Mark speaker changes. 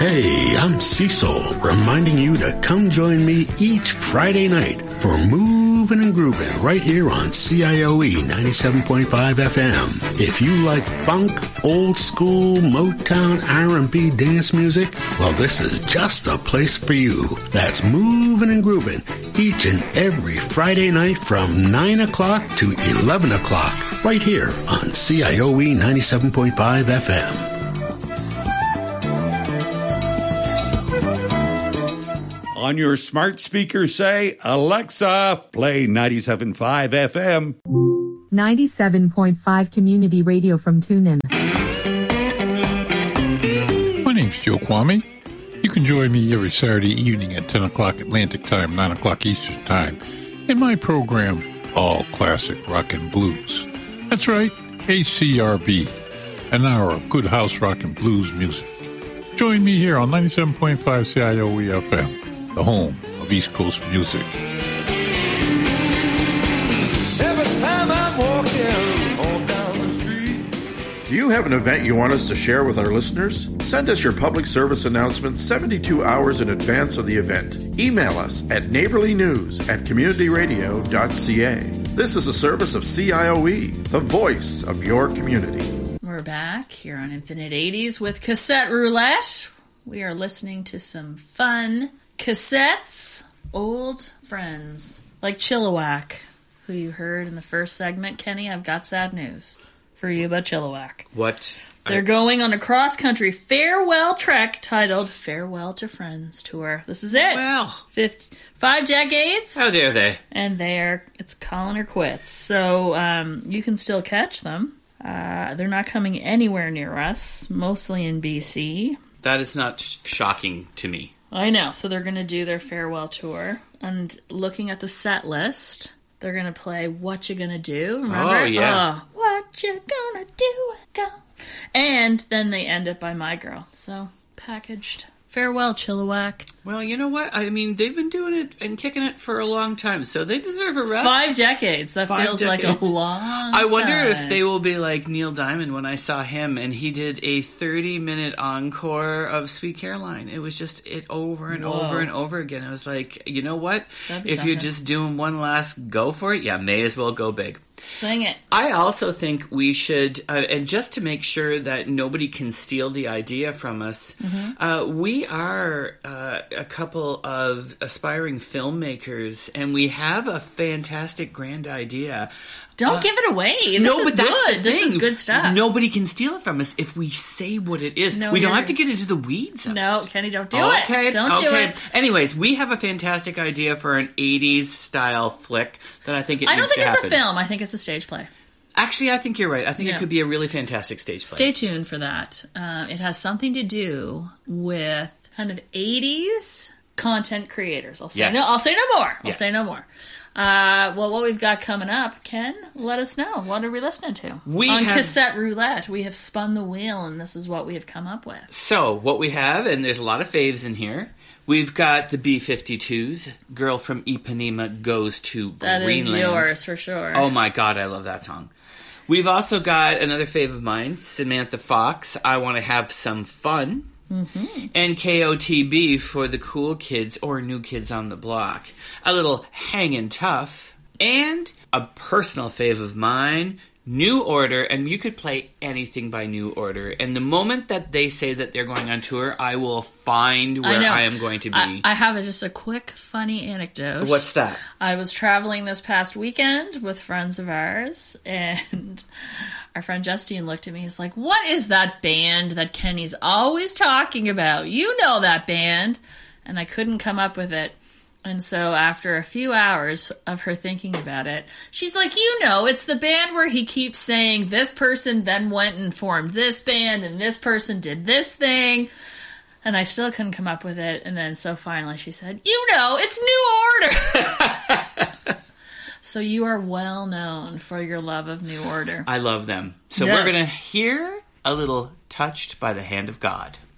Speaker 1: Hey, I'm Cecil, reminding you to come join me each Friday night for Moving and Groovin' right here on CIOE 97.5 FM. If you like funk, old school, Motown, R&B dance music, well, this is just the place for you. That's Moving and Groovin' each and every Friday night from 9 o'clock to 11 o'clock right here on CIOE 97.5 FM.
Speaker 2: On your smart speaker, say, Alexa, play 97.5 FM.
Speaker 3: 97.5 Community Radio from TuneIn.
Speaker 4: My name's Joe Kwame. You can join me every Saturday evening at 10 o'clock Atlantic Time, 9 o'clock Eastern Time, in my program, All Classic Rock and Blues. That's right, HCRB, an hour of good house rock and blues music. Join me here on 97.5 CIOE FM. The home of East Coast music.
Speaker 5: Every time I'm walking on down the street.
Speaker 6: Do you have an event you want us to share with our listeners? Send us your public service announcement 72 hours in advance of the event. Email us at neighborlynews@communityradio.ca. This is a service of CIOE, the voice of your community.
Speaker 7: We're back here on Infinite 80s with Cassette Roulette. We are listening to some fun cassettes, old friends, like Chilliwack, who you heard in the first segment. Kenny, I've got sad news for you about Chilliwack.
Speaker 8: What?
Speaker 7: They're going on a cross-country farewell trek titled Farewell to Friends Tour. This is it.
Speaker 8: Well.
Speaker 7: 5 decades.
Speaker 8: How dare they?
Speaker 7: And it's calling or quits. So you can still catch them. They're not coming anywhere near us, mostly in BC.
Speaker 8: That is not shocking to me.
Speaker 7: I know. So they're going to do their farewell tour. And looking at the set list, they're going to play What You Gonna Do. Remember?
Speaker 8: Oh, yeah.
Speaker 7: What You Gonna Do? Go. And then they end it by My Girl. So, packaged. Farewell, Chilliwack.
Speaker 8: Well, you know what? I mean, they've been doing it and kicking it for a long time, so they deserve a rest.
Speaker 7: 5 decades. That feels like a long time.
Speaker 8: I wonder if they will be like Neil Diamond when I saw him, and he did a 30-minute encore of Sweet Caroline. It was just it over and over and over again. I was like, you know what? If you're just doing one last go for it, may as well go big.
Speaker 7: Sing it.
Speaker 8: I also think we should, and just to make sure that nobody can steal the idea from us, we are a couple of aspiring filmmakers, and we have a fantastic grand idea.
Speaker 7: Don't give it away. That's good. This is good stuff.
Speaker 8: Nobody can steal it from us if we say what it is. We don't have to get into the weeds of
Speaker 7: it. Kenny, don't do it. Don't do it.
Speaker 8: Anyways, we have a fantastic idea for an 80s style flick that I think
Speaker 7: I don't think it's a film. I think it's a stage play.
Speaker 8: Actually, I think you're right. I think it could be a really fantastic stage play.
Speaker 7: Stay tuned for that. It has something to do with kind of 80s content creators. I'll say no more. I'll say no more. Well, what we've got coming up, Ken, let us know. What are we listening to? On Cassette Roulette, we have spun the wheel, and this is what we have come up with.
Speaker 8: So, what we have, and there's a lot of faves in here, we've got the B-52s, Girl from Ipanema Goes to Greenland.
Speaker 7: That is yours, for sure.
Speaker 8: Oh my God, I love that song. We've also got another fave of mine, Samantha Fox, I Want to Have Some Fun. And KOTB for the cool kids or new kids on the block. A little Hangin' Tough. And a personal fave of mine, New Order. And you could play anything by New Order. And the moment that they say that they're going on tour, I will find where I am going to be.
Speaker 7: I have just a quick, funny anecdote.
Speaker 8: What's that?
Speaker 7: I was traveling this past weekend with friends of ours, and our friend Justine looked at me. He's like, "What is that band that Kenny's always talking about? You know that band." And I couldn't come up with it. And so after a few hours of her thinking about it, she's like, it's the band where he keeps saying this person then went and formed this band and this person did this thing. And I still couldn't come up with it. And then so finally she said, it's New Order. So you are well known for your love of New Order.
Speaker 8: I love them. So we're going to hear a little Touched by the Hand of God.